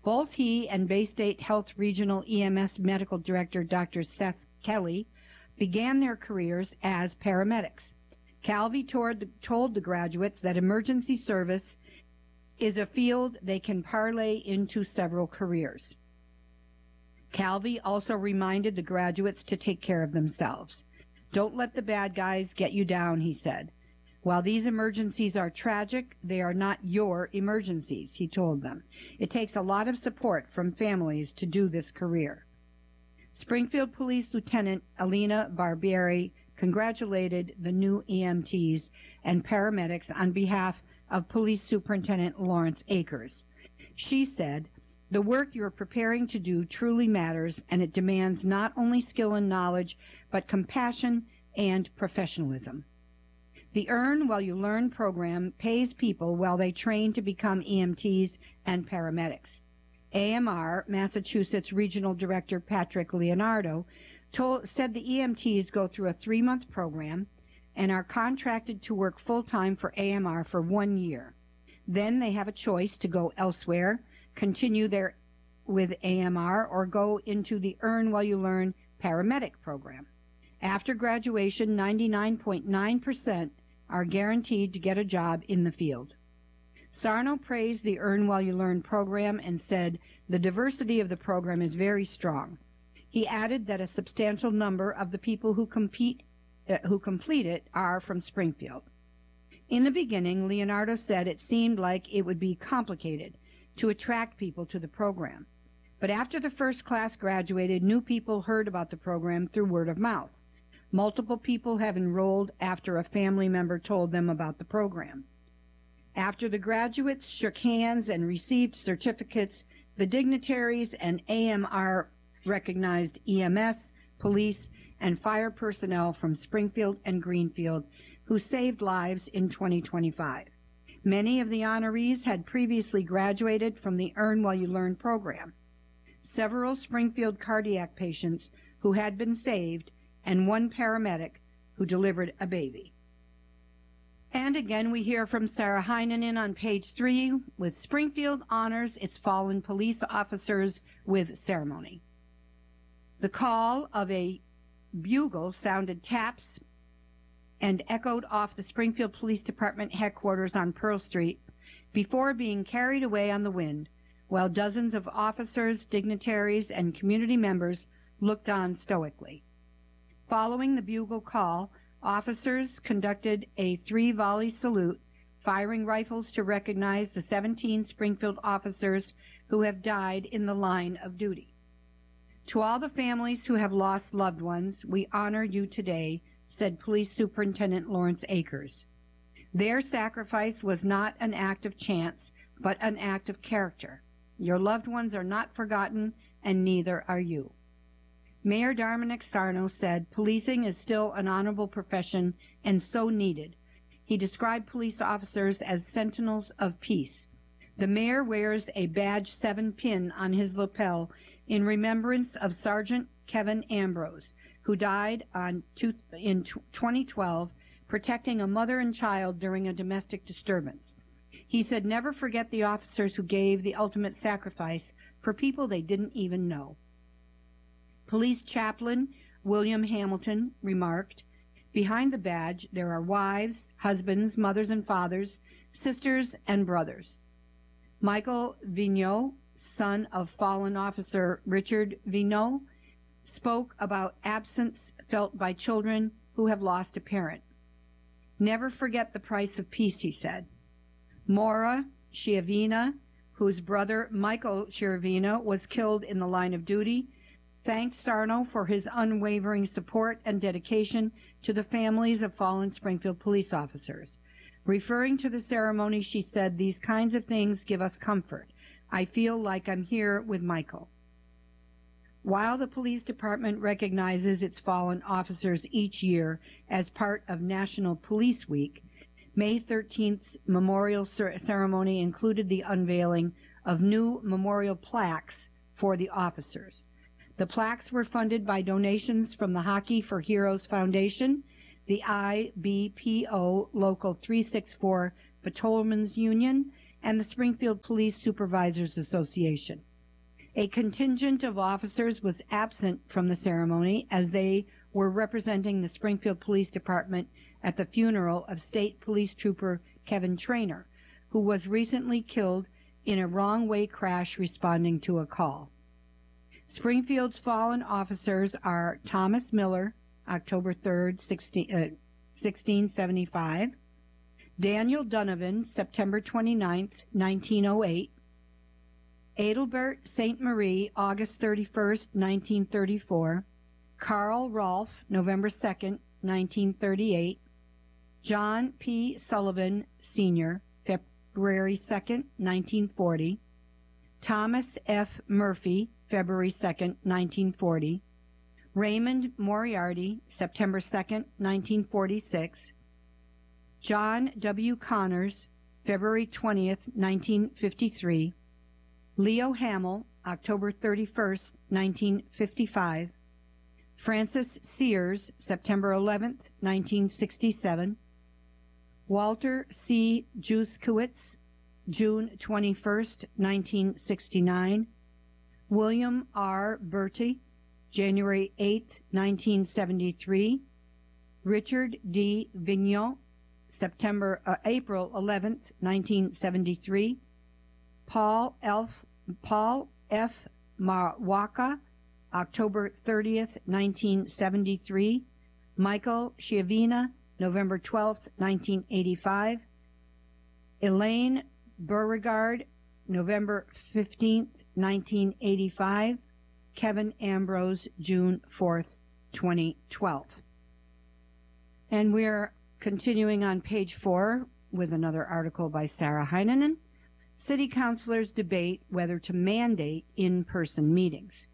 Both he and Bay State Health Regional EMS Medical Director Dr. Seth Kelly began their careers as paramedics. Calvi told the graduates that emergency service is a field they can parlay into several careers. Calvi also reminded the graduates to take care of themselves. Don't let the bad guys get you down, he said. While these emergencies are tragic, they are not your emergencies, he told them. It takes a lot of support from families to do this career. Springfield Police Lieutenant Alina Barbieri congratulated the new EMTs and paramedics on behalf of Police Superintendent Lawrence Akers. She said, "The work you are preparing to do truly matters, and it demands not only skill and knowledge, but compassion and professionalism." The Earn While You Learn program pays people while they train to become EMTs and paramedics. AMR, Massachusetts Regional Director Patrick Leonardo, said the EMTs go through a 3-month program and are contracted to work full-time for AMR for 1 year. Then they have a choice to go elsewhere, continue with AMR, or go into the Earn While You Learn paramedic program. After graduation, 99.9% are guaranteed to get a job in the field. Sarno praised the Earn While You Learn program and said the diversity of the program is very strong. He added that a substantial number of the people who complete it are from Springfield. In the beginning, Leonardo said it seemed like it would be complicated to attract people to the program. But after the first class graduated, new people heard about the program through word of mouth. Multiple people have enrolled after a family member told them about the program. After the graduates shook hands and received certificates, the dignitaries and AMR recognized EMS, police, and fire personnel from Springfield and Greenfield who saved lives in 2025. Many of the honorees had previously graduated from the Earn While You Learn program. Several Springfield cardiac patients who had been saved, and one paramedic who delivered a baby. And again, we hear from Sarah Heinonen on page 3, with Springfield honors its fallen police officers with ceremony. The call of a bugle sounded taps and echoed off the Springfield Police Department headquarters on Pearl Street before being carried away on the wind, while dozens of officers, dignitaries, and community members looked on stoically. Following the bugle call, officers conducted a 3-volley salute, firing rifles to recognize the 17 Springfield officers who have died in the line of duty. To all the families who have lost loved ones, we honor you today, said Police Superintendent Lawrence Akers. Their sacrifice was not an act of chance, but an act of character. Your loved ones are not forgotten, and neither are you. Mayor Dominic Sarno said, "Policing is still an honorable profession and so needed." He described police officers as sentinels of peace. The mayor wears a badge 7 pin on his lapel in remembrance of Sergeant Kevin Ambrose, who died in 2012 protecting a mother and child during a domestic disturbance. He said, "Never forget the officers who gave the ultimate sacrifice for people they didn't even know." Police Chaplain William Hamilton remarked, "Behind the badge there are wives, husbands, mothers and fathers, sisters and brothers." Michael Vigneault, son of fallen officer Richard Vigneault, spoke about absence felt by children who have lost a parent. "Never forget the price of peace," he said. Maura Schiavina, whose brother Michael Schiavina was killed in the line of duty, thanked Sarno for his unwavering support and dedication to the families of fallen Springfield police officers. Referring to the ceremony, she said, "These kinds of things give us comfort. I feel like I'm here with Michael." While the police department recognizes its fallen officers each year as part of National Police Week, May 13th memorial ceremony included the unveiling of new memorial plaques for the officers. The plaques were funded by donations from the Hockey for Heroes Foundation, the IBPO Local 364 Patrolmen's Union, and the Springfield Police Supervisors Association. A contingent of officers was absent from the ceremony as they were representing the Springfield Police Department at the funeral of State Police Trooper Kevin Trainer, who was recently killed in a wrong-way crash responding to a call. Springfield's fallen officers are Thomas Miller, October 3rd, 1675, Daniel Donovan, September 29th, 1908, Adelbert St. Marie, August 31st, 1934, Carl Rolfe, November 2nd, 1938, John P. Sullivan, Sr., February 2nd, 1940, Thomas F. Murphy, February 2nd, 1940, Raymond Moriarty, September 2nd, 1946, John W. Connors, February 20th, 1953, Leo Hamill, October 31st, 1955, Francis Sears, September 11th, 1967, Walter C. Juskowitz, June 21st, 1969, William R. Bertie, January 8, 1973, Richard D. Vigneault, April 11, 1973, Paul F. Mawaka, October 30th, 1973, Michael Schiavina, November 12th, 1985, Elaine Beauregard, November 15th, 1985, Kevin Ambrose, June 4th, 2012. And we're continuing on page 4 with another article by Sarah Heinonen. City councilors debate whether to mandate in-person meetings.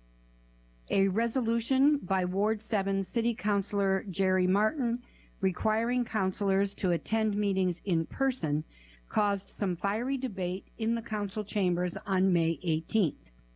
A resolution by Ward 7 City Councilor Jerry Martin requiring councilors to attend meetings in person caused some fiery debate in the council chambers on May 18th.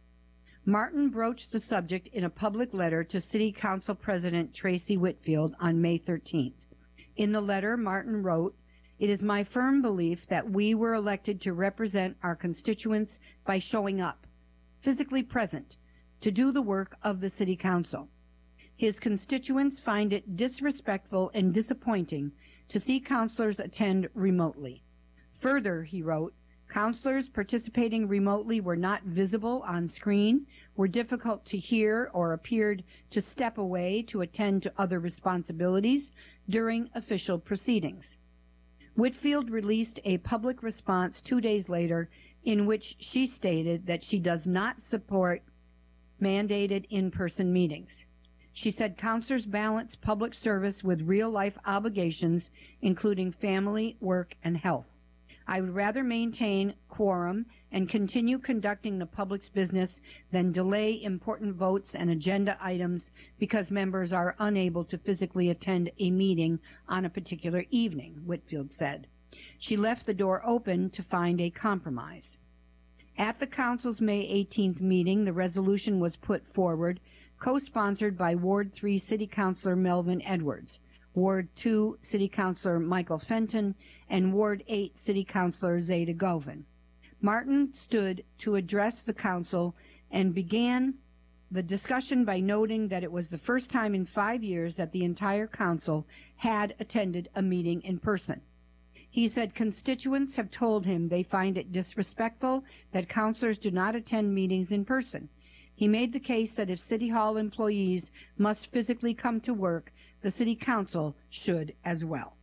Martin broached the subject in a public letter to City Council President Tracy Whitfield on May 13th. In the letter, Martin wrote, "It is my firm belief that we were elected to represent our constituents by showing up, physically present, to do the work of the City Council. His constituents find it disrespectful and disappointing to see councilors attend remotely. Further," he wrote, "councilors participating remotely were not visible on screen, were difficult to hear, or appeared to step away to attend to other responsibilities during official proceedings." Whitfield released a public response 2 days later in which she stated that she does not support mandated in-person meetings. She said councilors balance public service with real-life obligations, including family, work, and health. "I would rather maintain quorum and continue conducting the public's business than delay important votes and agenda items because members are unable to physically attend a meeting on a particular evening," Whitfield said. She left the door open to find a compromise. At the council's May 18th meeting, the resolution was put forward, co-sponsored by Ward 3 City Councilor Melvin Edwards, Ward 2 City Councilor Michael Fenton, and Ward 8 City Councilor Zeta Govan. Martin stood to address the council and began the discussion by noting that it was the first time in 5 years that the entire council had attended a meeting in person. He said constituents have told him they find it disrespectful that councilors do not attend meetings in person. He made the case that if City Hall employees must physically come to work, the City Council should as well.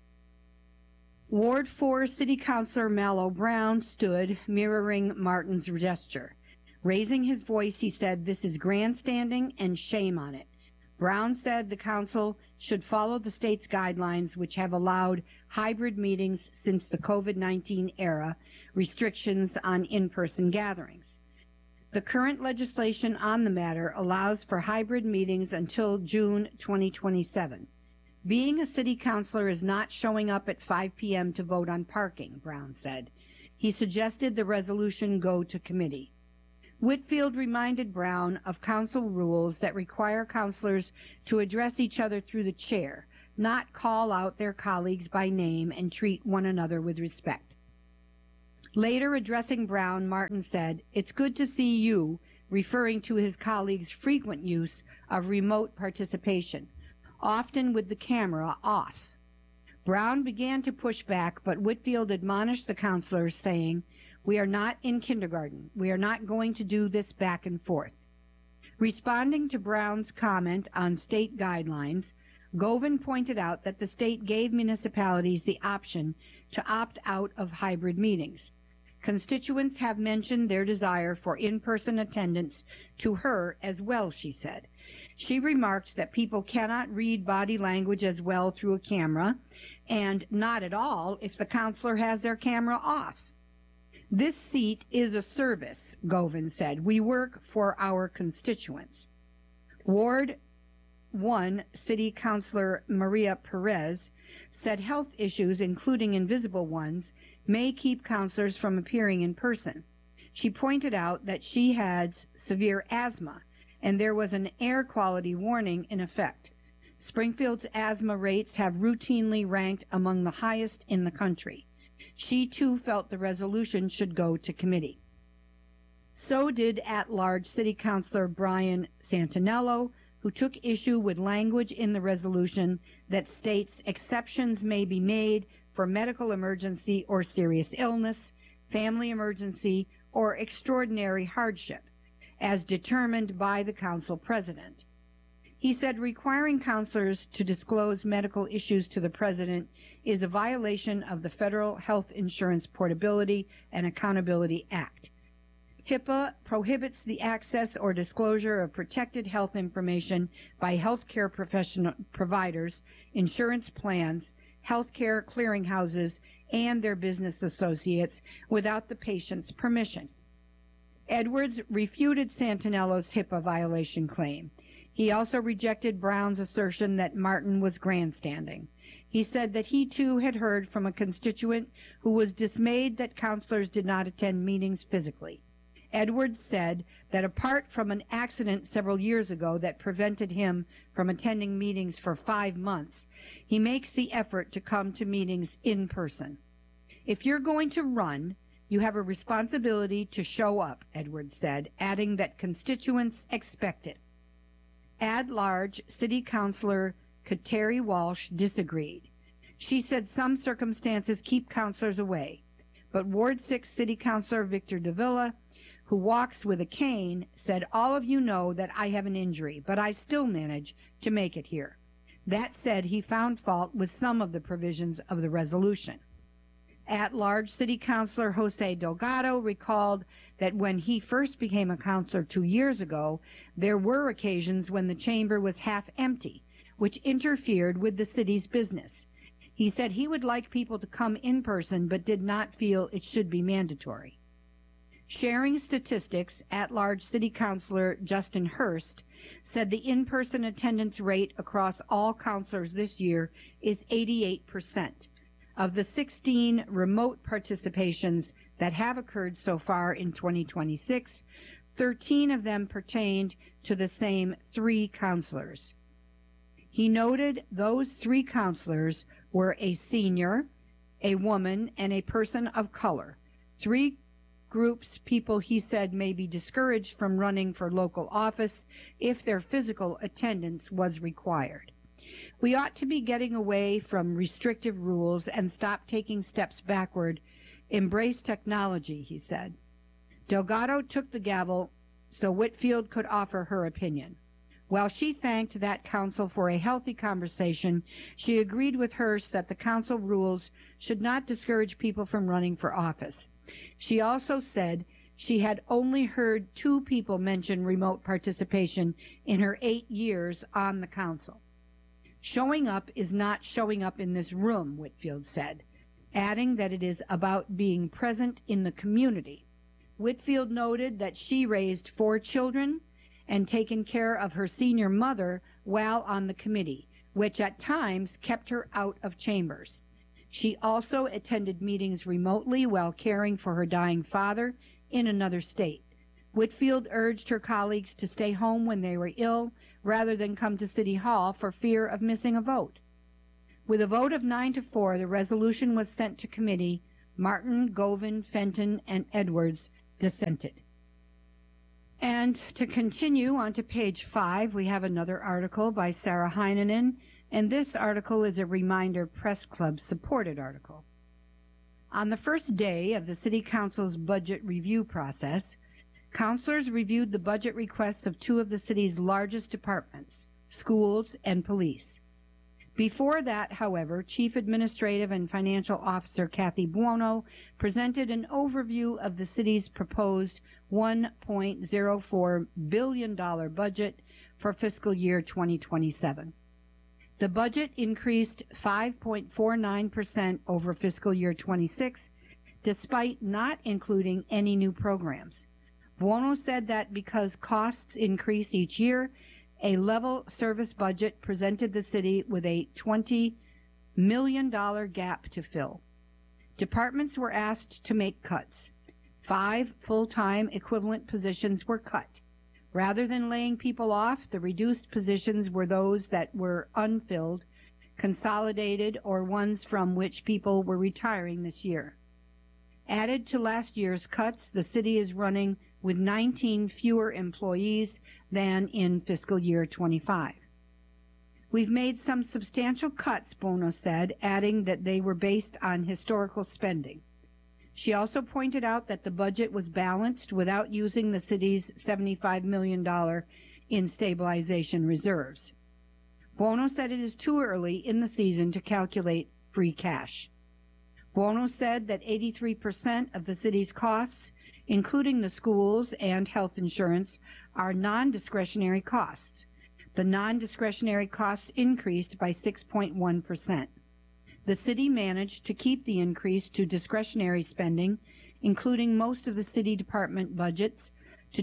Ward 4 City Councilor Mallow Brown stood, mirroring Martin's gesture. Raising his voice, he said, "This is grandstanding and shame on it." Brown said the council should follow the state's guidelines, which have allowed hybrid meetings since the COVID-19 era, restrictions on in-person gatherings. The current legislation on the matter allows for hybrid meetings until June 2027. "Being a city councilor is not showing up at 5 p.m. to vote on parking," Brown said. He suggested the resolution go to committee. Whitfield reminded Brown of council rules that require councilors to address each other through the chair, not call out their colleagues by name and treat one another with respect. Later, addressing Brown, Martin said, "It's good to see you referring to his colleagues' frequent use of remote participation, often with the camera off. Brown began to push back, but Whitfield admonished the counselors, saying, "We are not in kindergarten. We are not going to do this back and forth." Responding to Brown's comment on state guidelines, Govan pointed out that the state gave municipalities the option to opt out of hybrid meetings. Constituents have mentioned their desire for in-person attendance to her as well, she said. She remarked that people cannot read body language as well through a camera, and not at all if the counselor has their camera off. "This seat is a service," Govan said. "We work for our constituents." Ward 1 City Councilor Maria Perez said health issues, including invisible ones, may keep counselors from appearing in person. She pointed out that she had severe asthma, and there was an air quality warning in effect. Springfield's asthma rates have routinely ranked among the highest in the country. She, too, felt the resolution should go to committee. So did at-large City Councilor Brian Santinello, who took issue with language in the resolution that states exceptions may be made for medical emergency or serious illness, family emergency, or extraordinary hardship, as determined by the council president. He said requiring counselors to disclose medical issues to the president is a violation of the Federal Health Insurance Portability and Accountability Act. HIPAA prohibits the access or disclosure of protected health information by healthcare providers, insurance plans, healthcare clearinghouses, and their business associates without the patient's permission. Edwards refuted Santinello's HIPAA violation claim. He also rejected Brown's assertion that Martin was grandstanding. He said that he, too, had heard from a constituent who was dismayed that counselors did not attend meetings physically. Edwards said that apart from an accident several years ago that prevented him from attending meetings for 5 months, he makes the effort to come to meetings in person. "If you're going to run, you have a responsibility to show up," Edwards said, adding that constituents expect it. At-large City Councilor Kateri Walsh disagreed. She said some circumstances keep counselors away, but Ward 6 City Councilor Victor Davila, who walks with a cane, said, "All of you know that I have an injury, but I still manage to make it here." That said, he found fault with some of the provisions of the resolution. At-large City Councilor Jose Delgado recalled that when he first became a councilor 2 years ago, there were occasions when the chamber was half empty, which interfered with the city's business. He said he would like people to come in person, but did not feel it should be mandatory. Sharing statistics, at-large City Councilor Justin Hurst said the in-person attendance rate across all councilors this year is 88%. Of the 16 remote participations that have occurred so far in 2026, 13 of them pertained to the same 3 councilors. He noted those 3 councilors were a senior, a woman, and a person of color. 3 groups people he said may be discouraged from running for local office if their physical attendance was required. "We ought to be getting away from restrictive rules and stop taking steps backward, embrace technology," he said. Delgado took the gavel so Whitfield could offer her opinion. While she thanked that council for a healthy conversation, she agreed with Hurst that the council rules should not discourage people from running for office. She also said she had only heard 2 people mention remote participation in her 8 years on the council. "Showing up is not showing up in this room," Whitfield said, adding that it is about being present in the community. Whitfield noted that she raised 4 children and taken care of her senior mother while on the committee, which at times kept her out of chambers. She also attended meetings remotely while caring for her dying father in another state. Whitfield urged her colleagues to stay home when they were ill rather than come to City Hall for fear of missing a vote. With a vote of 9-4, the resolution was sent to committee. Martin, Govan, Fenton, and Edwards dissented. And to continue on to page 5, we have another article by Sarah Heinonen, and this article is a Reminder Press Club supported article. On the first day of the City Council's budget review process, councilors reviewed the budget requests of two of the city's largest departments, schools and police. Before that, however, Chief Administrative and Financial Officer Kathy Buono presented an overview of the city's proposed $1.04 billion budget for fiscal year 2027. The budget increased 5.49% over fiscal year 26, despite not including any new programs. Buono said that because costs increase each year, a level service budget presented the city with a $20 million gap to fill. Departments were asked to make cuts. 5 full-time equivalent positions were cut. Rather than laying people off, the reduced positions were those that were unfilled, consolidated, or ones from which people were retiring this year. Added to last year's cuts, the city is running with 19 fewer employees than in fiscal year 25. We've made some substantial cuts, Buono said, adding that they were based on historical spending. She also pointed out that the budget was balanced without using the city's $75 million in stabilization reserves. Buono said it is too early in the season to calculate free cash. Buono said that 83% of the city's costs, including the schools and health insurance, are non-discretionary costs. The non-discretionary costs increased by 6.1%. The city managed to keep the increase to discretionary spending, including most of the city department budgets, to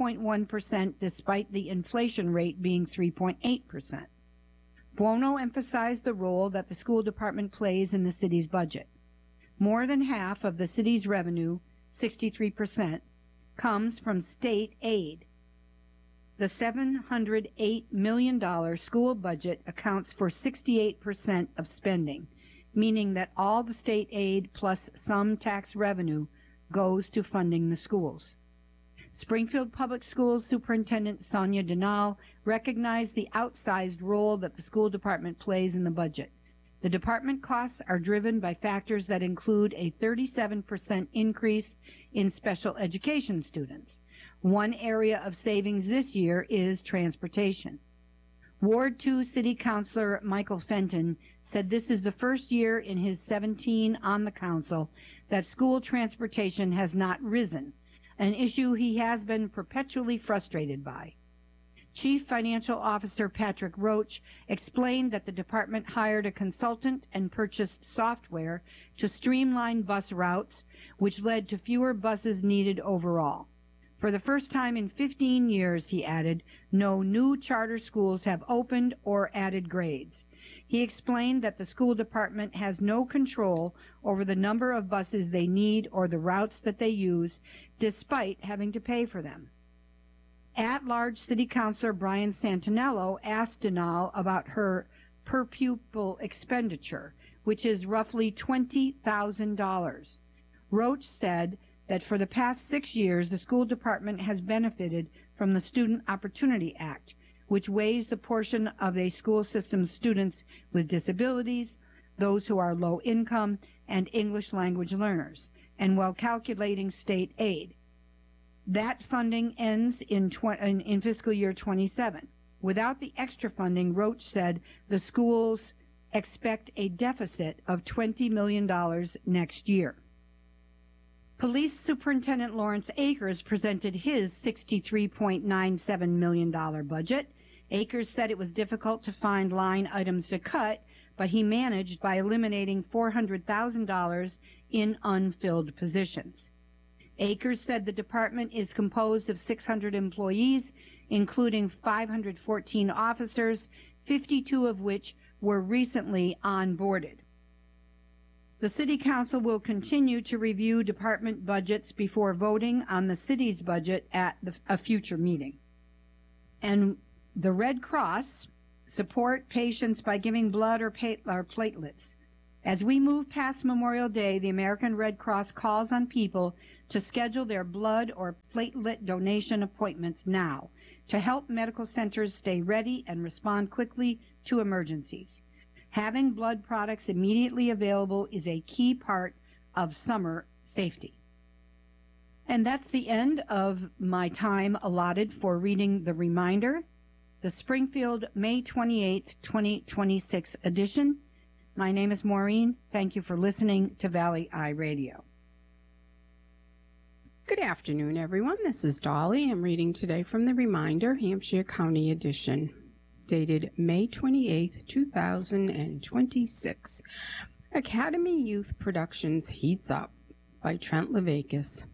2.1% despite the inflation rate being 3.8%. Buono emphasized the role that the school department plays in the city's budget. More than half of the city's revenue, 63%, comes from state aid. The $708 million school budget accounts for 68% of spending, meaning that all the state aid plus some tax revenue goes to funding the schools. Springfield Public Schools Superintendent Sonia Denal recognized the outsized role that the school department plays in the budget. The department costs are driven by factors that include a 37% increase in special education students. One area of savings this year is transportation. Ward 2 City Councilor Michael Fenton said this is the first year in his 17 on the council that school transportation has not risen, an issue he has been perpetually frustrated by. Chief Financial Officer Patrick Roach explained that the department hired a consultant and purchased software to streamline bus routes, which led to fewer buses needed overall. For the first time in 15 years, he added, no new charter schools have opened or added grades. He explained that the school department has no control over the number of buses they need or the routes that they use, despite having to pay for them. At-large City Councilor Brian Santinello asked Denal about her per-pupil expenditure, which is roughly $20,000. Roach said that for the past 6 years, the school department has benefited from the Student Opportunity Act, which weighs the portion of a school system's students with disabilities, those who are low income, and English language learners, and while calculating state aid. That funding ends in fiscal year 27. Without the extra funding, Roach said the schools expect a deficit of $20 million next year. Police Superintendent Lawrence Akers presented his $63.97 million budget. Akers said it was difficult to find line items to cut, but he managed by eliminating $400,000 in unfilled positions. Akers said the department is composed of 600 employees, including 514 officers, 52 of which were recently onboarded. The City Council will continue to review department budgets before voting on the city's budget at a future meeting. And the Red Cross support patients by giving blood or platelets. As we move past Memorial Day, the American Red Cross calls on people to schedule their blood or platelet donation appointments now to help medical centers stay ready and respond quickly to emergencies. Having blood products immediately available is a key part of summer safety. And that's the end of my time allotted for reading the reminder, the Springfield May 28, 2026 edition. My name is Maureen. Thank you for listening to Valley Eye Radio. Good afternoon, everyone. This is Dolly. I'm reading today from the Reminder, Hampshire County edition, dated May 28, 2026. Academy Youth Productions Heats Up by Trent Levakas.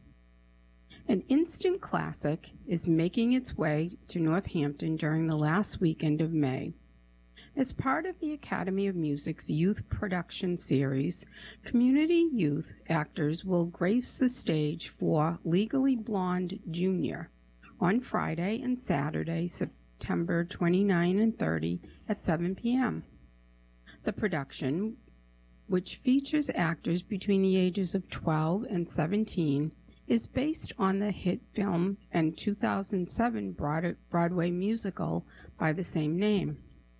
An instant classic is making its way to Northampton during the last weekend of May. As part of the Academy of Music's youth production series, community youth actors will grace the stage for Legally Blonde Jr. on Friday and Saturday, September 29 and 30 at 7 p.m. The production, which features actors between the ages of 12 and 17, is based on the hit film and 2007 Broadway musical by the same name.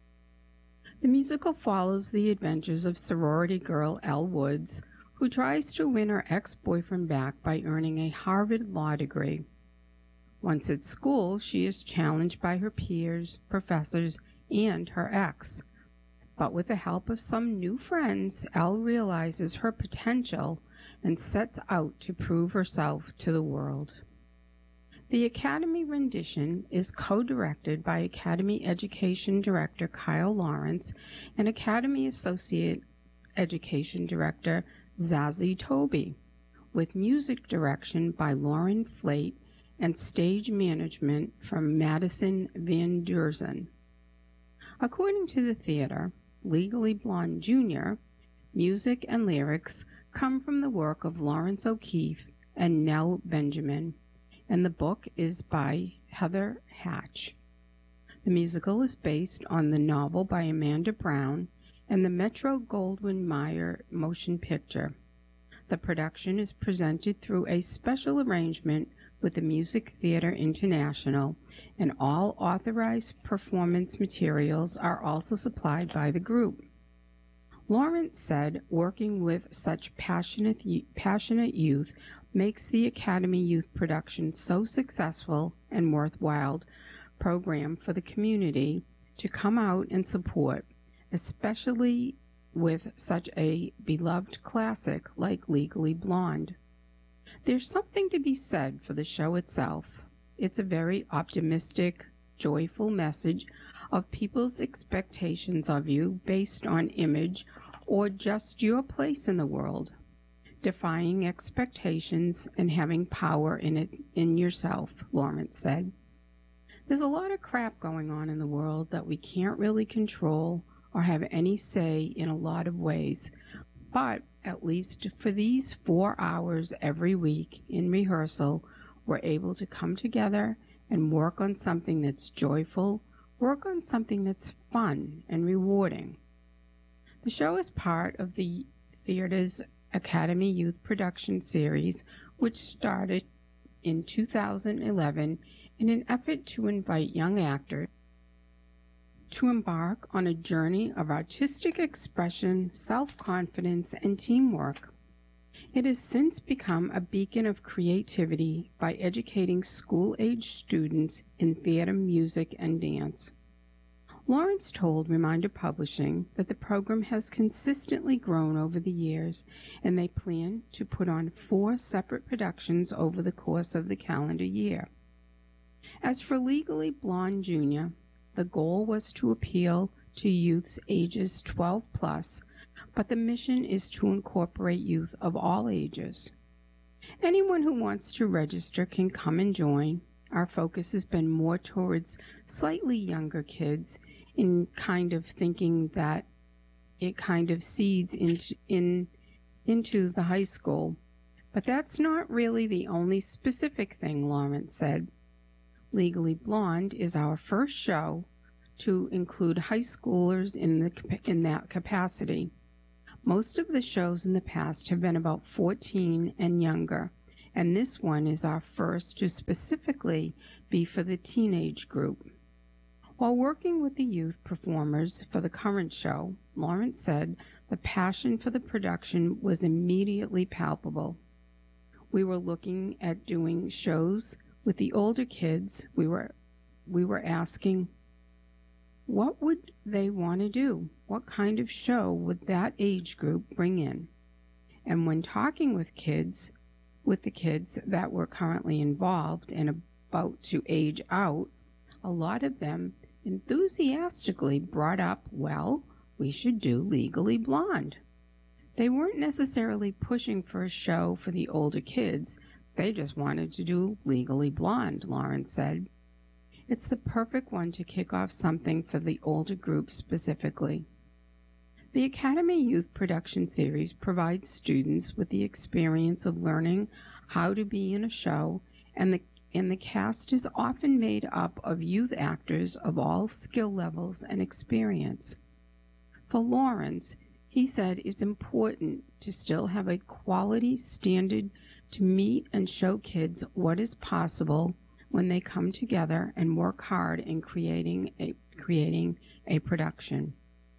The musical follows the adventures of sorority girl Elle Woods, who tries to win her ex-boyfriend back by earning a Harvard law degree. Once at school, she is challenged by her peers, professors, and her ex. But with the help of some new friends, Elle realizes her potential and sets out to prove herself to the world. The Academy rendition is co-directed by Academy Education Director Kyle Lawrence and Academy Associate Education Director Zazie Toby, with music direction by Lauren Flate and stage management from Madison Van Duerzen. According to the theater, Legally Blonde Jr., music and lyrics come from the work of Lawrence O'Keefe and Nell Benjamin, and the book is by Heather Hatch. The musical is based on the novel by Amanda Brown and the Metro-Goldwyn-Mayer motion picture. The production is presented through a special arrangement with the Music Theater International, and all authorized performance materials are also supplied by the group. Lawrence said working with such passionate youth makes the Academy Youth production so successful and worthwhile program for the community to come out and support, especially with such a beloved classic like Legally Blonde. There's something to be said for the show itself. It's a very optimistic, joyful message of people's expectations of you based on image or just your place in the world, defying expectations and having power in yourself, Lawrence said. There's a lot of crap going on in the world that we can't really control or have any say in a lot of ways, but at least for these 4 hours every week in rehearsal, we're able to come together and work on something that's joyful, work on something that's fun and rewarding. The show is part of the theater's Academy Youth Production Series, which started in 2011 in an effort to invite young actors to embark on a journey of artistic expression, self-confidence, and teamwork. It has since become a beacon of creativity by educating school-age students in theater, music, and dance. Lawrence told Reminder Publishing that the program has consistently grown over the years, and they plan to put on 4 separate productions over the course of the calendar year. As for Legally Blonde Jr., the goal was to appeal to youths ages 12 plus, but the mission is to incorporate youth of all ages. Anyone who wants to register can come and join. Our focus has been more towards slightly younger kids, in kind of thinking that it kind of seeds into the high school. But that's not really the only specific thing, Lawrence said. Legally Blonde is our first show to include high schoolers in that capacity. Most of the shows in the past have been about 14 and younger, and this one is our first to specifically be for the teenage group. While working with the youth performers for the current show, Lawrence said the passion for the production was immediately palpable. We were looking at doing shows with the older kids. We were asking, what would they want to do? What kind of show would that age group bring in? And when talking with the kids that were currently involved and about to age out, a lot of them enthusiastically brought up, well, we should do Legally Blonde. They weren't necessarily pushing for a show for the older kids. They just wanted to do Legally Blonde, Lawrence said. It's the perfect one to kick off something for the older group specifically. The Academy Youth Production Series provides students with the experience of learning how to be in a show, and the cast is often made up of youth actors of all skill levels and experience. For Lawrence, he said it's important to still have a quality standard to meet and show kids what is possible when they come together and work hard in creating a production.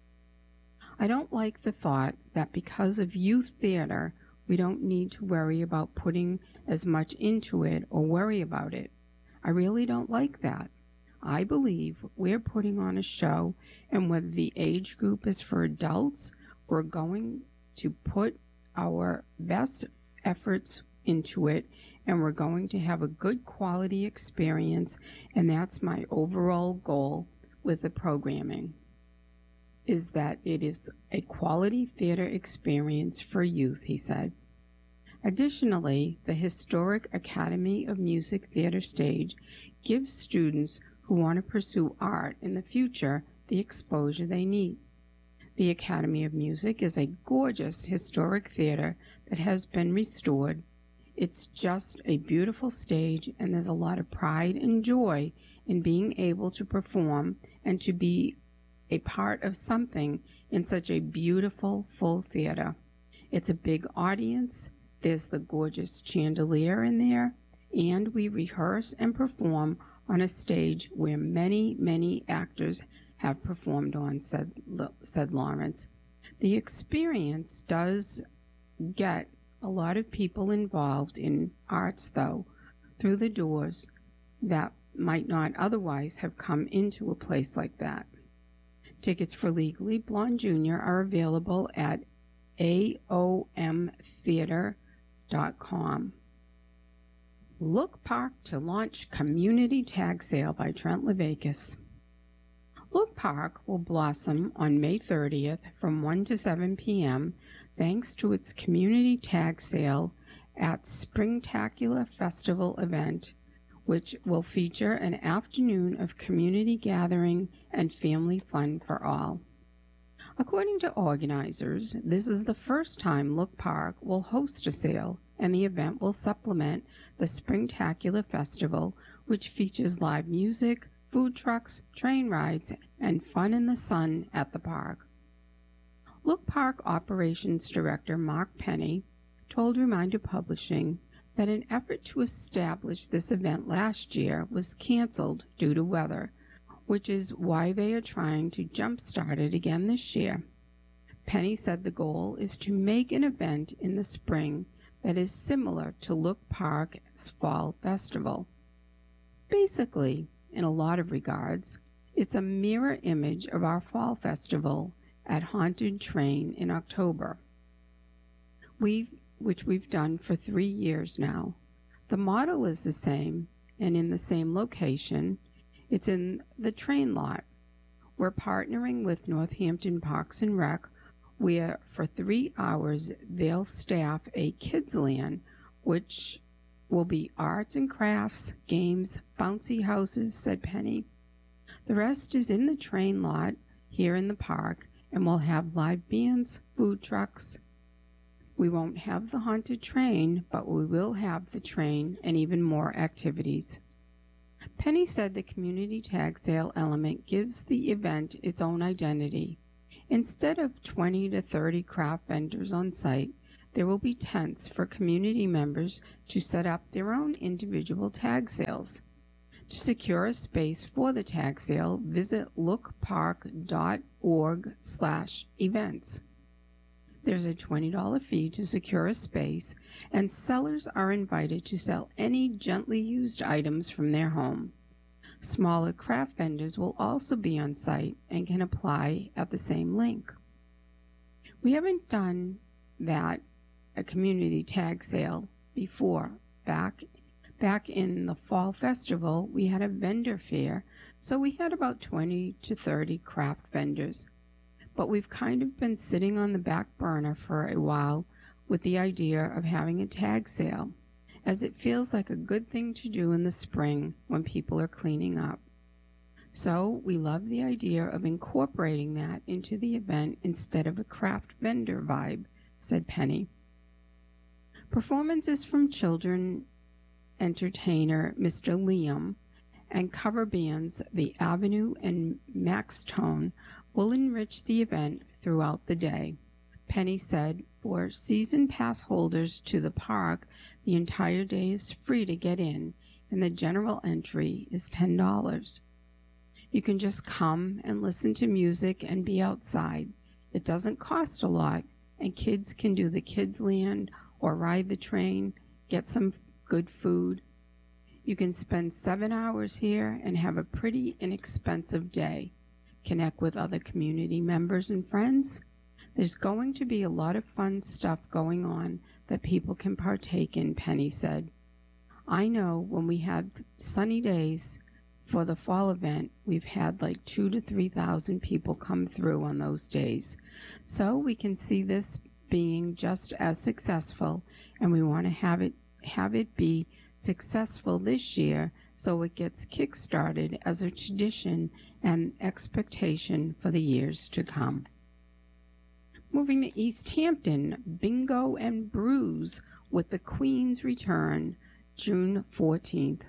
I don't like the thought that because of youth theater, we don't need to worry about putting as much into it or worry about it. I really don't like that. I believe we're putting on a show, and whether the age group is for adults, we're going to put our best efforts into it, and we're going to have a good quality experience, and that's my overall goal with the programming, is that it is a quality theater experience for youth, he said. Additionally, the historic Academy of Music Theater stage gives students who want to pursue art in the future the exposure they need. The Academy of Music is a gorgeous historic theater that has been restored. It's just a beautiful stage, and there's a lot of pride and joy in being able to perform and to be a part of something in such a beautiful, full theater. It's a big audience. There's the gorgeous chandelier in there, and we rehearse and perform on a stage where many, many actors have performed on, said Lawrence. The experience does get a lot of people involved in arts, though, through the doors that might not otherwise have come into a place like that. Tickets for Legally Blonde Jr. are available at aomtheater.com. Look Park to launch Community Tag Sale by Trent Levakas. Look Park will blossom on May 30th from 1 to 7 p.m. thanks to its community tag sale at Springtacular Festival event, which will feature an afternoon of community gathering and family fun for all. According to organizers, this is the first time Look Park will host a sale, and the event will supplement the Springtacular Festival, which features live music, food trucks, train rides, and fun in the sun at the park. Look Park Operations Director Mark Penny told Reminder Publishing that an effort to establish this event last year was canceled due to weather, which is why they are trying to jumpstart it again this year. Penny said the goal is to make an event in the spring that is similar to Look Park's Fall Festival. Basically, in a lot of regards, it's a mirror image of our Fall Festival at Haunted Train in October, which we've done for 3 years now. The model is the same and in the same location. It's in the train lot. We're partnering with Northampton Parks and Rec, where for 3 hours they'll staff a kids' land, which will be arts and crafts, games, bouncy houses, said Penny. The rest is in the train lot here in the park, and we'll have live bands, food trucks. We won't have the haunted train, but we will have the train and even more activities. Penny said the community tag sale element gives the event its own identity. Instead of 20 to 30 craft vendors on site, there will be tents for community members to set up their own individual tag sales. To secure a space for the tag sale, visit lookpark.org/events. There's a $20 fee to secure a space, and sellers are invited to sell any gently used items from their home. Smaller craft vendors will also be on site and can apply at the same link. We haven't done a community tag sale before. Back in the fall festival, we had a vendor fair, so we had about 20 to 30 craft vendors. But we've kind of been sitting on the back burner for a while with the idea of having a tag sale, as it feels like a good thing to do in the spring when people are cleaning up. So we love the idea of incorporating that into the event instead of a craft vendor vibe, said Penny. Performances from children entertainer Mr. Liam and cover bands The Avenue and Max Tone will enrich the event throughout the day. Penny said, for season pass holders to the park, the entire day is free to get in, and the general entry is $10. You can just come and listen to music and be outside. It doesn't cost a lot, and kids can do the Kids Land or ride the train, get some good food. You can spend 7 hours here and have a pretty inexpensive day. Connect with other community members and friends. There's going to be a lot of fun stuff going on that people can partake in, Penny said. I know when we had sunny days for the fall event, we've had like 2,000 to 3,000 people come through on those days. So we can see this being just as successful, and we want to have it be successful this year so it gets kick-started as a tradition and expectation for the years to come. Moving to East Hampton, Bingo and Brews with the Queen's return, June 14th.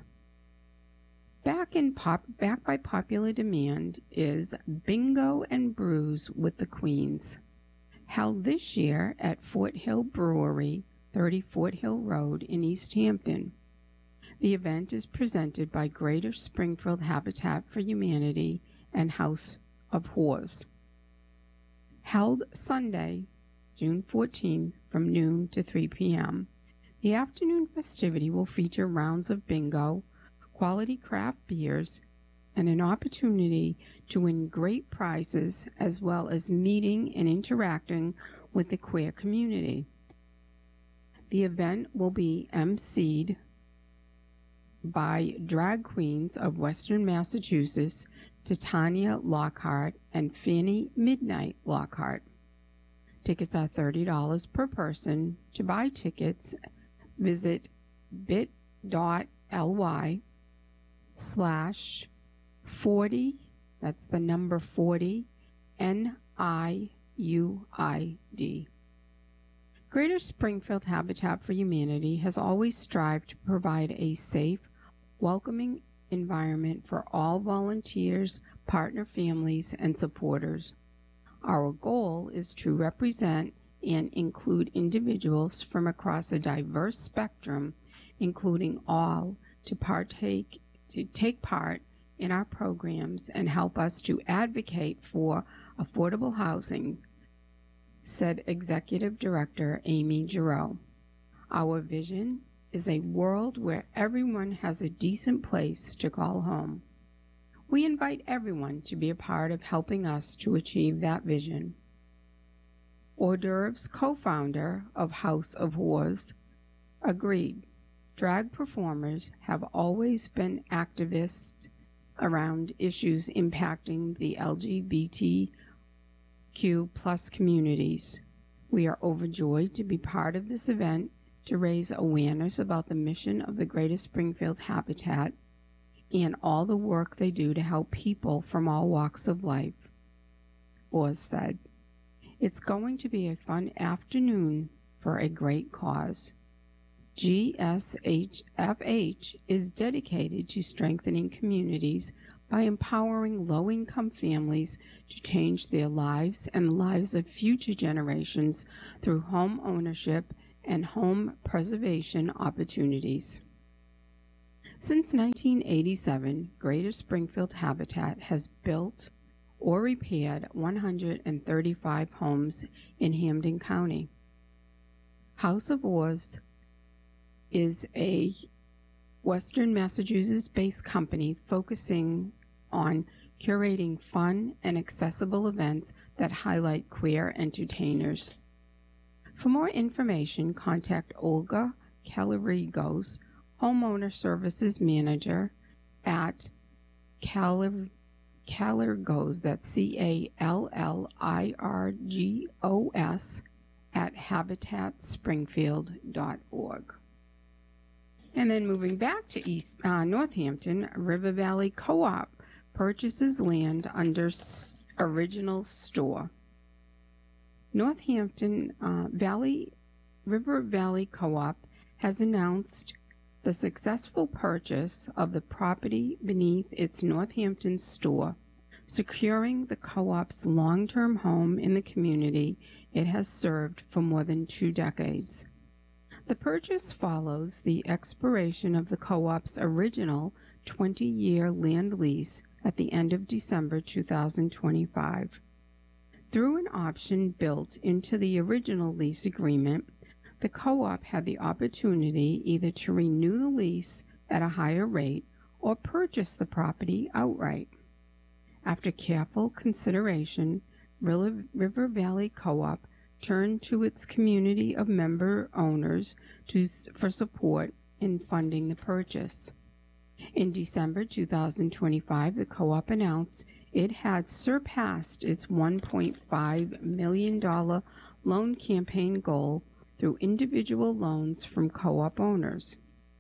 Back by popular demand is Bingo and Brews with the Queens, held this year at Fort Hill Brewery, 30 Fort Hill Road in East Hampton. The event is presented by Greater Springfield Habitat for Humanity and House of Whores. Held Sunday, June 14th, from noon to 3 p.m. The afternoon festivity will feature rounds of bingo, quality craft beers, and an opportunity to win great prizes, as well as meeting and interacting with the queer community. The event will be emceed by drag queens of Western Massachusetts, Titania Lockhart and Fanny Midnight Lockhart. Tickets are $30 per person. To buy tickets, visit bit.ly/40, that's the number 40, NIUID. Greater Springfield Habitat for Humanity has always strived to provide a safe, welcoming environment for all volunteers, partner families, and supporters. Our goal is to represent and include individuals from across a diverse spectrum, including all, to take part in our programs and help us to advocate for affordable housing, said Executive Director Amy Giroux. Our vision is a world where everyone has a decent place to call home. We invite everyone to be a part of helping us to achieve that vision. Hors d'oeuvres co-founder of House of Whores agreed. Drag performers have always been activists around issues impacting the LGBTQ plus communities. We are overjoyed to be part of this event to raise awareness about the mission of the Greater Springfield Habitat and all the work they do to help people from all walks of life, Oz said. It's going to be a fun afternoon for a great cause. GSHFH is dedicated to strengthening communities by empowering low-income families to change their lives and the lives of future generations through home ownership and home preservation opportunities. Since 1987, Greater Springfield Habitat has built or repaired 135 homes in Hampden County. House of Oars is a Western Massachusetts-based company focusing on curating fun and accessible events that highlight queer entertainers. For more information, contact Olga Calirigos, Homeowner Services Manager at Calirigos, that's CALLIRGOS, at habitatspringfield.org. And then moving back to Northampton, River Valley Co-op purchases land under original store. Northampton River Valley Co-op has announced the successful purchase of the property beneath its Northampton store, securing the co-op's long-term home in the community it has served for more than 2 decades. The purchase follows the expiration of the co-op's original 20-year land lease at the end of December 2025. Through an option built into the original lease agreement, the co-op had the opportunity either to renew the lease at a higher rate or purchase the property outright. After careful consideration, River Valley Co-op turned to its community of member owners for support in funding the purchase. In December 2025, the co-op announced it had surpassed its $1.5 million loan campaign goal through individual loans from co-op owners.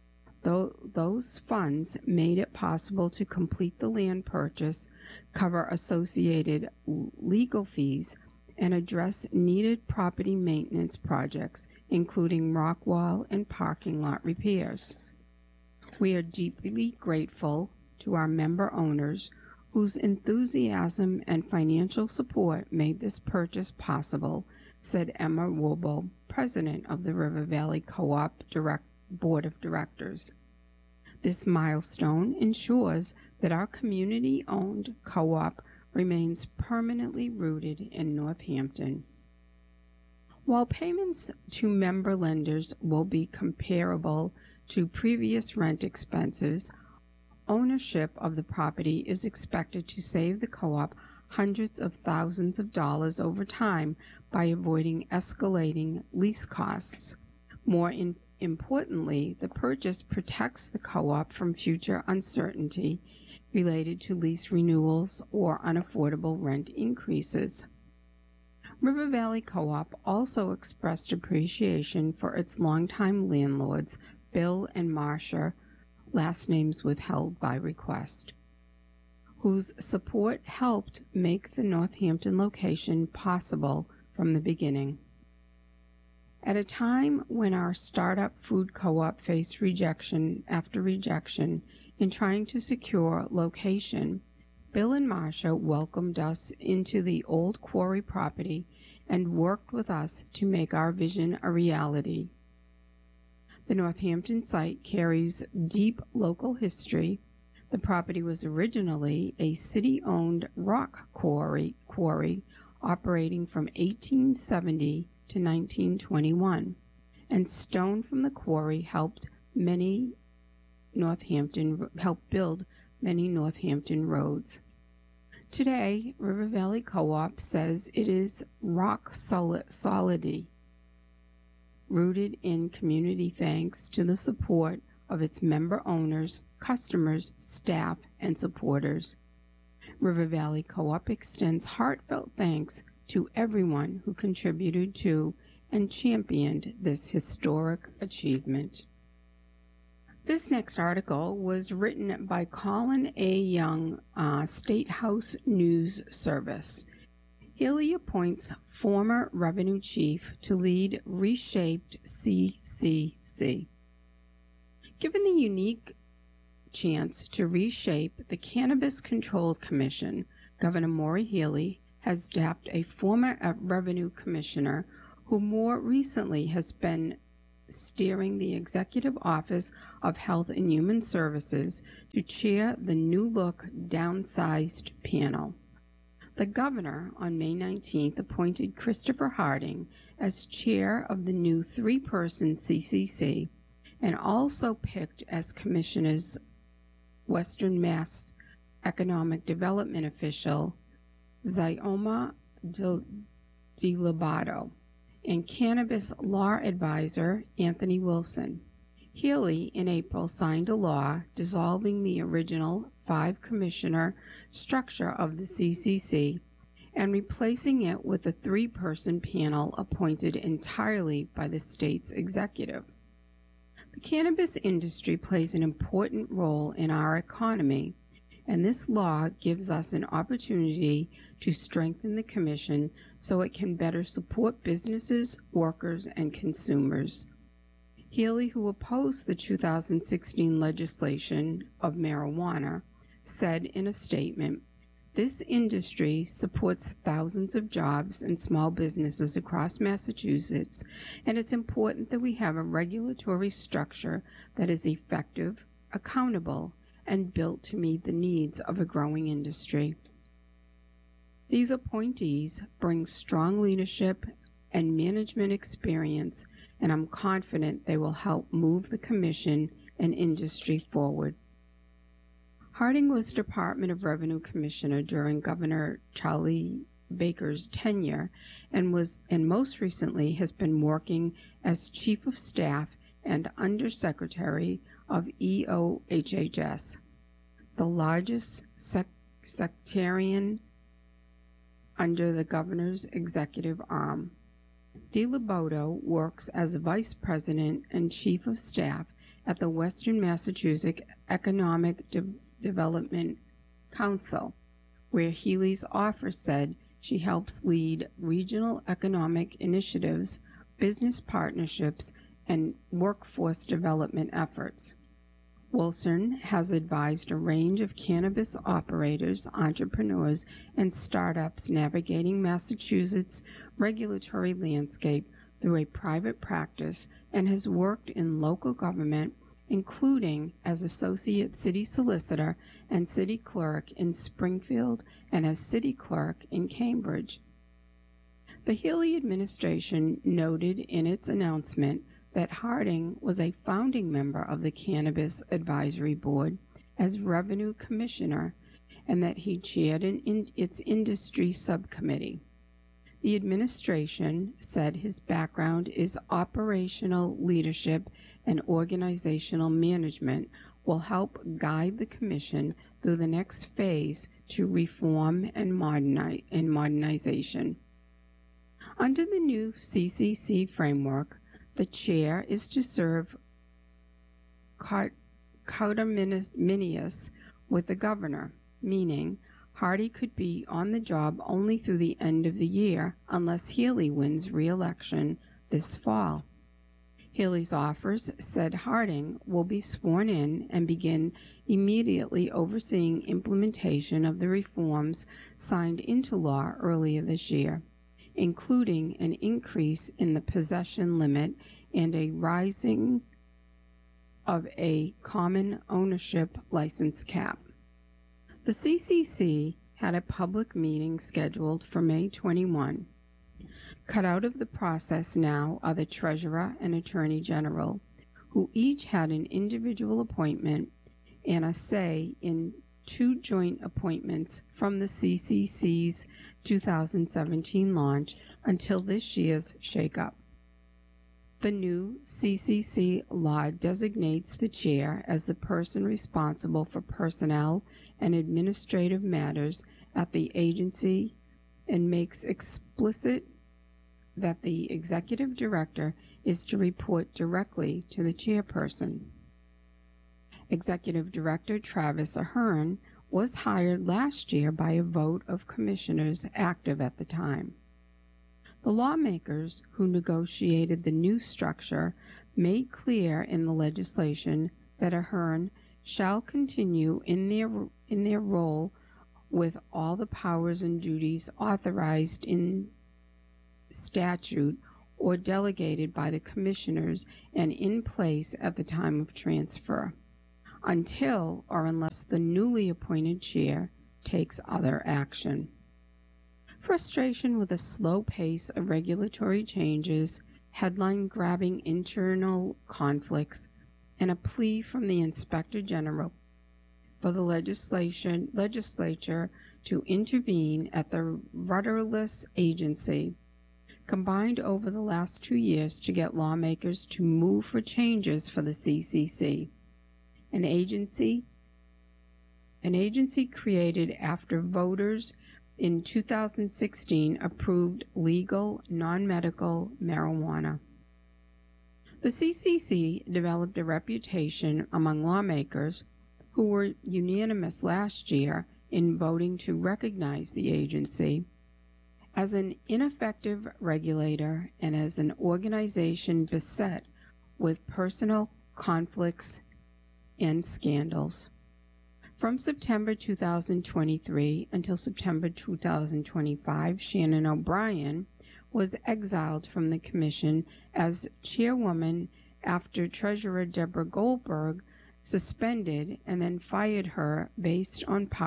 Those funds made it possible to complete the land purchase, cover associated legal fees, and address needed property maintenance projects, including rock wall and parking lot repairs. We are deeply grateful to our member owners whose enthusiasm and financial support made this purchase possible, said Emma Wobo, president of the River Valley Co-op Board of Directors. This milestone ensures that our community-owned co-op remains permanently rooted in Northampton. While payments to member lenders will be comparable to previous rent expenses, ownership of the property is expected to save the co-op hundreds of thousands of dollars over time by avoiding escalating lease costs. More importantly, the purchase protects the co-op from future uncertainty related to lease renewals or unaffordable rent increases. River Valley Co-op also expressed appreciation for its longtime landlords, Bill and Marcia, last names withheld by request, whose support helped make the Northampton location possible from the beginning. At a time when our startup food co-op faced rejection after rejection in trying to secure location, Bill and Marcia welcomed us into the old quarry property and worked with us to make our vision a reality. The Northampton site carries deep local history. The property was originally a city-owned rock quarry operating from 1870 to 1921, and stone from the quarry helped build many Northampton roads. Today, River Valley Co-op says it is rock solidity, rooted in community thanks to the support of its member owners, customers, staff, and supporters. River Valley Co-op extends heartfelt thanks to everyone who contributed to and championed this historic achievement. This next article was written by Colin A. Young, State House News Service. Healy appoints former revenue chief to lead reshaped CCC. Given the unique chance to reshape the Cannabis Control Commission, Governor Maura Healey has tapped a former revenue commissioner who more recently has been steering the Executive Office of Health and Human Services to chair the new look downsized panel. The governor on May 19th appointed Christopher Harding as chair of the new three-person CCC and also picked as commissioners Western Mass Economic Development official Xioma DiLobato and cannabis law advisor Anthony Wilson. Healey in April signed a law dissolving the original 5-commissioner structure of the CCC and replacing it with a 3-person panel appointed entirely by the state's executive. The cannabis industry plays an important role in our economy, and this law gives us an opportunity to strengthen the commission so it can better support businesses, workers, and consumers. Healey, who opposed the 2016 legislation of marijuana, said in a statement, "This industry supports thousands of jobs and small businesses across Massachusetts, and it's important that we have a regulatory structure that is effective, accountable, and built to meet the needs of a growing industry." These appointees bring strong leadership and management experience, and I'm confident they will help move the commission and industry forward. Harding was Department of Revenue Commissioner during Governor Charlie Baker's tenure and most recently has been working as Chief of Staff and Undersecretary of EOHHS, the largest sectarian under the governor's executive arm. DiLobato works as Vice President and Chief of Staff at the Western Massachusetts Economic Development Council, where Healey's office said she helps lead regional economic initiatives, business partnerships, and workforce development efforts. Wilson has advised a range of cannabis operators, entrepreneurs, and startups navigating Massachusetts' regulatory landscape through a private practice and has worked in local government, including as Associate City Solicitor and City Clerk in Springfield and as City Clerk in Cambridge. The Healey administration noted in its announcement that Harding was a founding member of the Cannabis Advisory Board as Revenue Commissioner and that he chaired its industry subcommittee. The administration said his background is operational leadership and organizational management will help guide the commission through the next phase to reform and modernization. Under the new CCC framework, the chair is to serve conterminous with the governor, meaning Hardy could be on the job only through the end of the year unless Healey wins re-election this fall. Healey's offers said Harding will be sworn in and begin immediately overseeing implementation of the reforms signed into law earlier this year, including an increase in the possession limit and a rising of a common ownership license cap. The CCC had a public meeting scheduled for May 21. Cut out of the process now are the Treasurer and Attorney General, who each had an individual appointment and a say in 2 joint appointments from the CCC's 2017 launch until this year's shakeup. The new CCC law designates the chair as the person responsible for personnel and administrative matters at the agency and makes explicit that the executive director is to report directly to the chairperson. Executive Director Travis Ahern was hired last year by a vote of commissioners active at the time. The lawmakers who negotiated the new structure made clear in the legislation that Ahern shall continue in their role with all the powers and duties authorized in statute or delegated by the commissioners and in place at the time of transfer, until or unless the newly appointed chair takes other action. Frustration with the slow pace of regulatory changes, headline-grabbing internal conflicts, and a plea from the Inspector General for the legislature to intervene at the rudderless agency combined over the last 2 years to get lawmakers to move for changes for the CCC, an agency created after voters in 2016 approved legal non-medical marijuana. The CCC developed a reputation among lawmakers who were unanimous last year in voting to recognize the agency as an ineffective regulator and as an organization beset with personal conflicts and scandals. From September 2023 until September 2025, Shannon O'Brien was exiled from the commission as chairwoman after Treasurer Deborah Goldberg suspended and then fired her based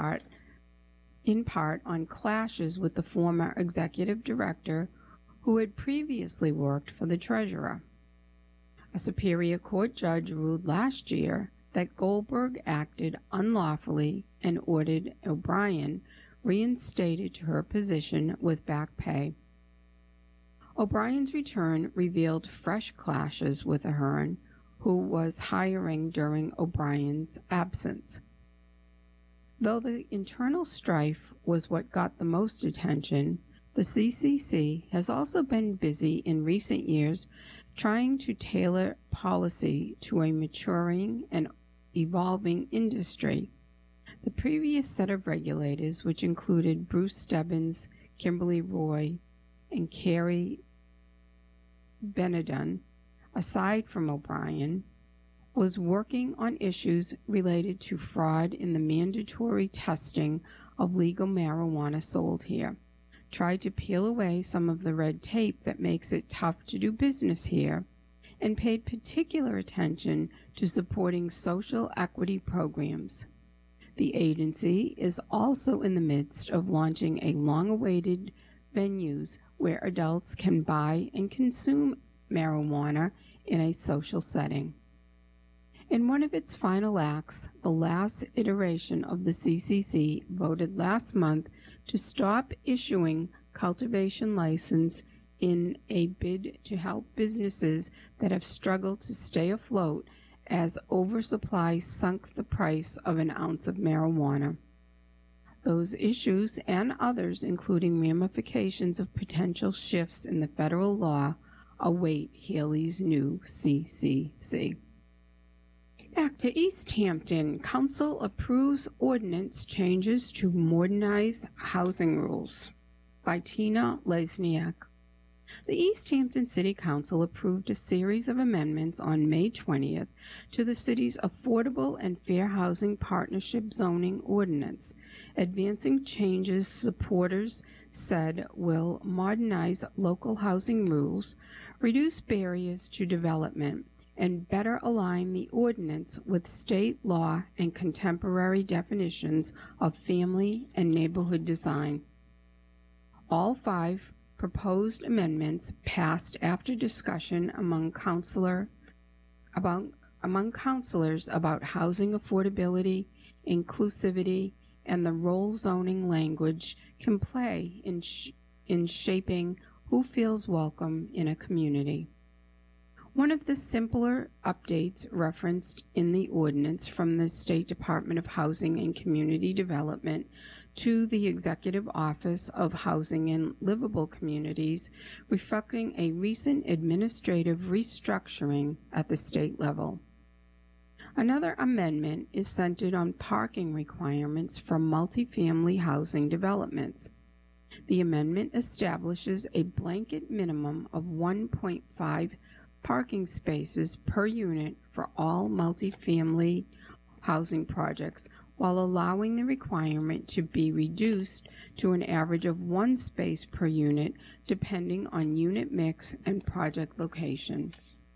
in part on clashes with the former executive director who had previously worked for the treasurer. A Superior Court judge ruled last year that Goldberg acted unlawfully and ordered O'Brien reinstated to her position with back pay. O'Brien's return revealed fresh clashes with Ahern, who was hiring during O'Brien's absence. Though the internal strife was what got the most attention, the CCC has also been busy in recent years trying to tailor policy to a maturing and evolving industry. The previous set of regulators, which included Bruce Stebbins, Kimberly Roy, and Carrie Benedon, aside from O'Brien, was working on issues related to fraud in the mandatory testing of legal marijuana sold here, tried to peel away some of the red tape that makes it tough to do business here, and paid particular attention to supporting social equity programs. The agency is also in the midst of launching a long-awaited venues where adults can buy and consume marijuana in a social setting. In one of its final acts, the last iteration of the CCC voted last month to stop issuing cultivation license in a bid to help businesses that have struggled to stay afloat as oversupply sunk the price of an ounce of marijuana. Those issues and others, including ramifications of potential shifts in the federal law, await Haley's new CCC. Back to East Hampton. Council approves ordinance changes to modernize housing rules by Tina Lesniak. The East Hampton City Council approved a series of amendments on May 20th to the city's Affordable and Fair Housing Partnership Zoning Ordinance, advancing changes supporters said will modernize local housing rules, reduce barriers to development, and better align the ordinance with state law and contemporary definitions of family and neighborhood design. All 5 proposed amendments passed after discussion among counselors about housing affordability, inclusivity, and the role zoning language can play in shaping who feels welcome in a community. One of the simpler updates referenced in the ordinance from the State Department of Housing and Community Development to the Executive Office of Housing and Livable Communities, reflecting a recent administrative restructuring at the state level. Another amendment is centered on parking requirements for multifamily housing developments. The amendment establishes a blanket minimum of 1.5 parking spaces per unit for all multifamily housing projects while allowing the requirement to be reduced to an average of 1 space per unit depending on unit mix and project location.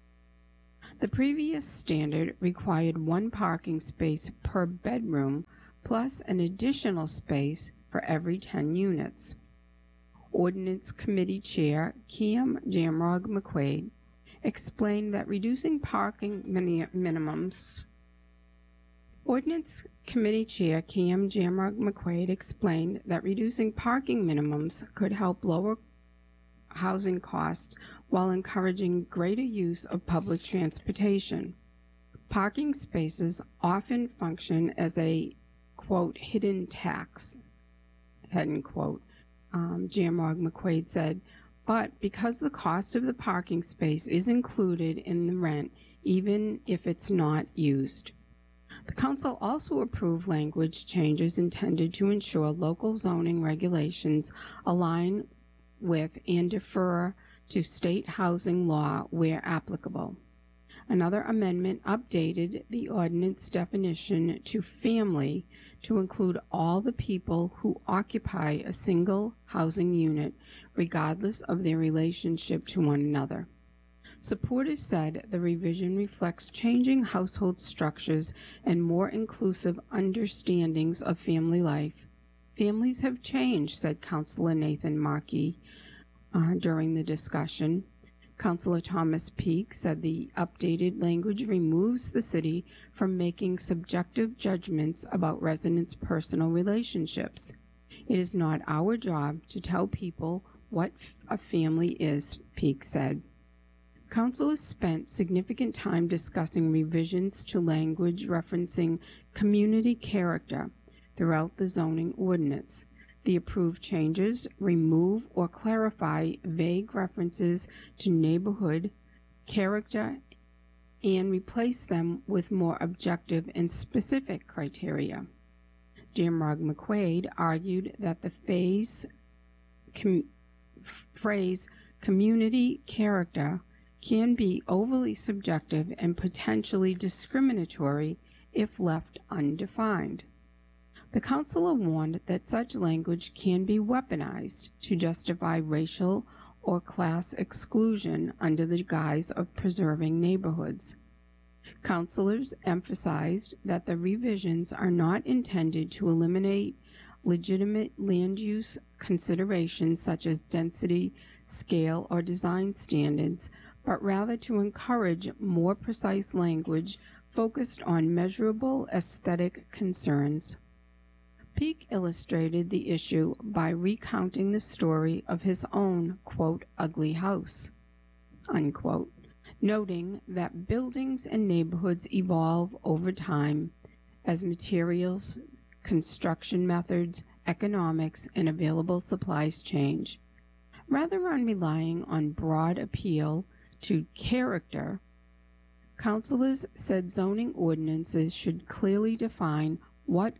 The previous standard required 1 parking space per bedroom plus an additional space for every 10 units. Ordinance Committee Chair Kim Jamrog McQuaid explained that reducing parking minimums Ordinance Committee Chair Kim Jamrog McQuaid explained that reducing parking minimums could help lower housing costs while encouraging greater use of public transportation. Parking spaces often function as a, quote, hidden tax, end quote, Jamrog McQuaid said, but because the cost of the parking space is included in the rent, even if it's not used. The Council also approved language changes intended to ensure local zoning regulations align with and defer to state housing law where applicable. Another amendment updated the ordinance definition to family to include all the people who occupy a single housing unit, regardless of their relationship to one another. Supporters said the revision reflects changing household structures and more inclusive understandings of family life. Families have changed, said Councilor Nathan Markey during the discussion. Councilor Thomas Peake said the updated language removes the city from making subjective judgments about residents' personal relationships. It is not our job to tell people what a family is, Peake said. Council has spent significant time discussing revisions to language referencing community character throughout the zoning ordinance. The approved changes remove or clarify vague references to neighborhood character and replace them with more objective and specific criteria. Jamrog McQuaid argued that the phrase community character can be overly subjective and potentially discriminatory if left undefined. The Council warned that such language can be weaponized to justify racial or class exclusion under the guise of preserving neighborhoods. Councilors emphasized that the revisions are not intended to eliminate legitimate land use considerations such as density, scale, or design standards, but rather to encourage more precise language focused on measurable aesthetic concerns. Peake illustrated the issue by recounting the story of his own, quote, ugly house, unquote, noting that buildings and neighborhoods evolve over time as materials, construction methods, economics, and available supplies change. Rather than relying on broad appeal to character, councilors said zoning ordinances should clearly define what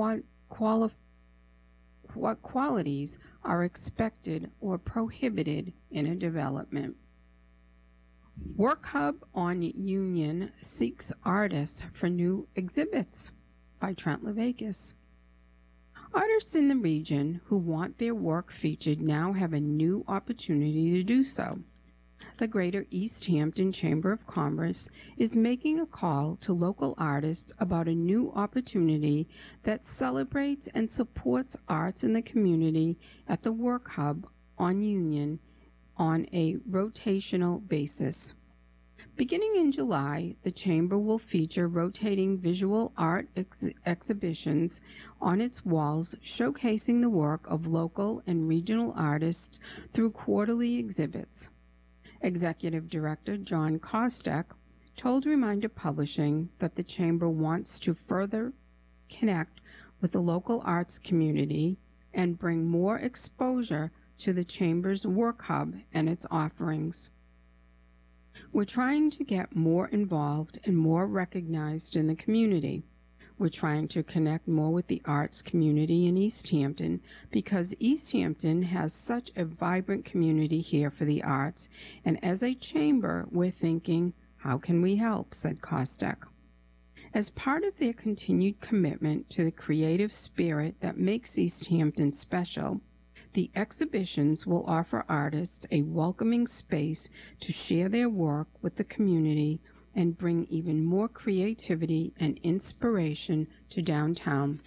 qualities are expected or prohibited in a development. Work Hub on Union seeks artists for new exhibits by Trent Levakas. Artists in the region who want their work featured now have a new opportunity to do so. The Greater East Hampton Chamber of Commerce is making a call to local artists about a new opportunity that celebrates and supports arts in the community at the Work Hub on Union on a rotational basis. Beginning in July, the Chamber will feature rotating visual art exhibitions on its walls showcasing the work of local and regional artists through quarterly exhibits. Executive Director John Kostek told Reminder Publishing that the Chamber wants to further connect with the local arts community and bring more exposure to the Chamber's Work Hub and its offerings. We're trying to get more involved and more recognized in the community. We're trying to connect more with the arts community in East Hampton because East Hampton has such a vibrant community here for the arts, and as a chamber, we're thinking, how can we help, said Kostek. As part of their continued commitment to the creative spirit that makes East Hampton special, the exhibitions will offer artists a welcoming space to share their work with the community and bring even more creativity and inspiration to downtown.